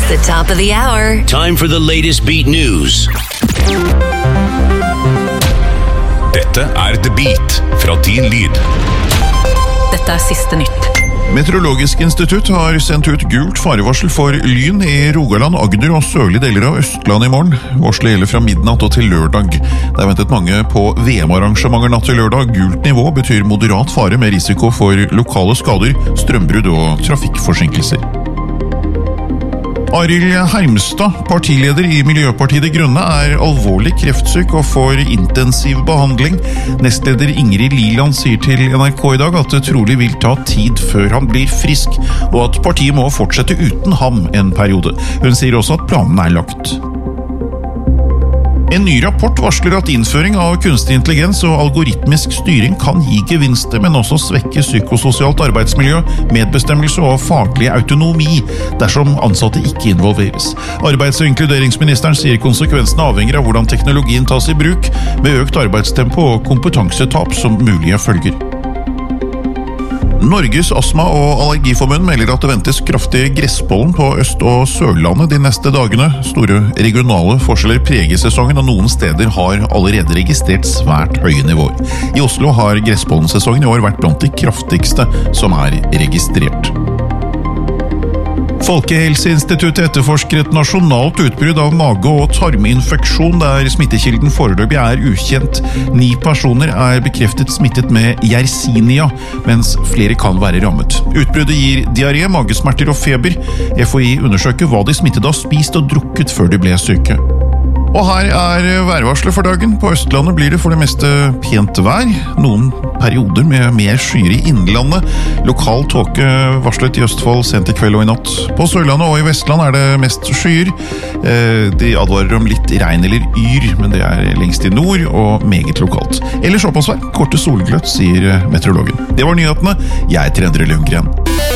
the top of the hour. Time for the latest beat news. Dette The Beat fra Din Lyd. Dette siste nytt. Meteorologisk institutt har sendt ut gult farevarsel for lyn i Rogaland, Agder og sørlige deler av Østland i morgen. Varselet gjelder fra midnatt og til lørdag. Det er ventet mange på VM-arrangementer natt til lørdag. Gult nivå betyr moderat fare med risiko for lokale skader, strømbrudd og trafikkforsinkelser. Arild Hermstad, partileder i Miljøpartiet De Grønne, er alvorlig kreftsyk og får intensiv behandling. Nestleder Ingrid Liland sier til NRK i dag at det trolig vil ta tid før han blir frisk, og at partiet må fortsette uten ham en periode. Hun sier også at planene er lagt. En ny rapport varsler at innføring av kunstig intelligens og algoritmisk styring kan gi gevinster, men også svekke psykososialt arbeidsmiljø, medbestemmelse og faglig autonomi dersom ansatte ikke involveres. Arbeids- og inkluderingsministeren sier konsekvensene avhenger av hvordan teknologien tas i bruk, med økt arbeidstempo og kompetansetap som mulige følger. Norges astma- og allergiforbund melder at det ventes kraftig gresspollen på Øst- og Sørlandet de neste dagene. Store regionale forskjeller preger sesongen, og noen steder har allerede registrert svært høye nivåer. I Oslo har gresspollensesongen i år vært blant de kraftigste som er registrert. Folkehelseinstituttet etterforsker et nasjonalt utbrudd av mage- og tarminfeksjon der smittekilden foreløpig er ukjent. 9 personer er bekreftet smittet med Yersinia, mens flere kan være rammet. Utbruddet gir diaré, magesmerter og feber. FHI undersøker hva de smittede har spist og drukket før de ble syke. Og her er værvarslet for dagen. På Østlandet blir det for det meste pent vær. Noen perioder med mer skyer i innlandet. Lokal tåke varslet i Østfold sent i kveld og i natt. På Sørlandet og i Vestland er det mest skyer. De advarer om litt regn eller yr, men det er lengst i nord og meget lokalt. Ellers oppholdsvær, korte solgløtt, sier meteorologen. Det var nyhetene. Jeg heter Endre Lundgren.